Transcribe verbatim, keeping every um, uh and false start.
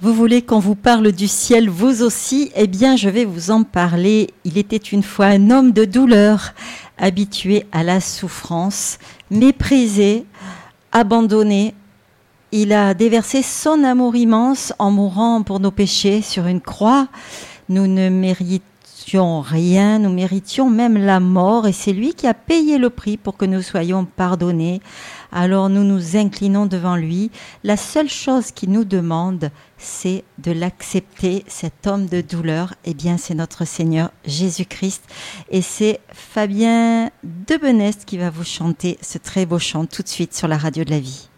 Vous voulez qu'on vous parle du ciel, vous aussi? Eh bien, je vais vous en parler. Il était une fois un homme de douleur, habitué à la souffrance, méprisé, abandonné. Il a déversé son amour immense en mourant pour nos péchés sur une croix. Nous ne méritions rien, nous méritions même la mort, et c'est lui qui a payé le prix pour que nous soyons pardonnés. Alors nous nous inclinons devant lui. La seule chose qu'il nous demande, c'est de l'accepter, cet homme de douleur. Eh bien, c'est notre Seigneur Jésus-Christ. Et c'est Fabien Debenest qui va vous chanter ce très beau chant tout de suite sur la radio de la vie.